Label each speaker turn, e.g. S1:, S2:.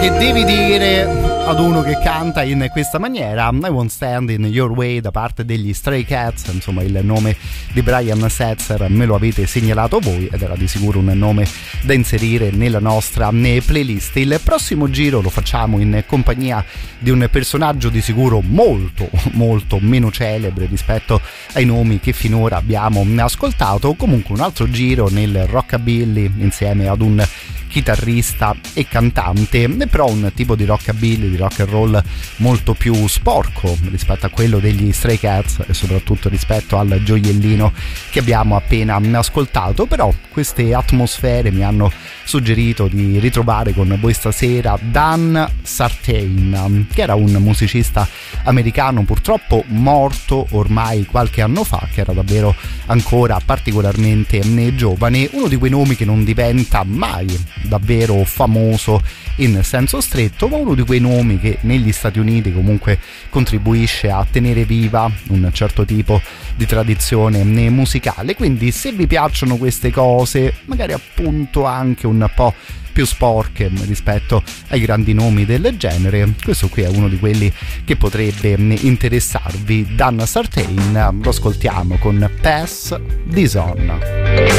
S1: che devi dire ad uno che canta in questa maniera? I Won't Stand in Your Way da parte degli Stray Cats, insomma il nome di Brian Setzer me lo avete segnalato voi ed era di sicuro un nome da inserire nella nostra playlist. Il prossimo giro lo facciamo in compagnia di un personaggio di sicuro molto molto meno celebre rispetto ai nomi che finora abbiamo ascoltato, comunque un altro giro nel rockabilly insieme ad un chitarrista e cantante, però un tipo di rockabilly, di rock and roll molto più sporco rispetto a quello degli Stray Cats e soprattutto rispetto al gioiellino che abbiamo appena ascoltato. Però queste atmosfere mi hanno suggerito di ritrovare con voi stasera Dan Sartain, che era un musicista americano purtroppo morto ormai qualche anno fa, che era davvero ancora particolarmente giovane, uno di quei nomi che non diventa mai davvero famoso in senso stretto, ma uno di quei nomi che negli Stati Uniti comunque contribuisce a tenere viva un certo tipo di tradizione musicale. Quindi se vi piacciono queste cose, magari appunto anche un po' più sporche rispetto ai grandi nomi del genere, questo qui è uno di quelli che potrebbe interessarvi. Dan Sartain, lo ascoltiamo con Pass This On.